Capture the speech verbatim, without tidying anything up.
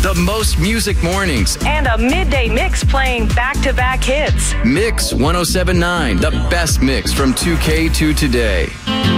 the most music mornings, and a midday mix playing back-to-back hits. Mix one oh seven point nine, the best mix from two K to today.